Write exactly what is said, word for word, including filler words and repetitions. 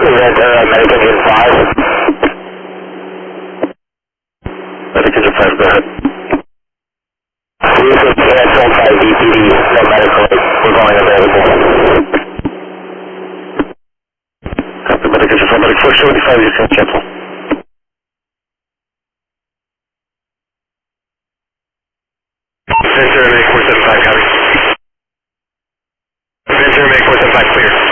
Ventura, Medic Engine five. Medic Engine five, go ahead. Houston, cancel by D P D, no medical, we're going available. Copy, Medic Engine five, Medic four seventy-five, you can cancel. Ventura, Medic four seventy-five, copy. Ventura, Medic four seventy-five, clear.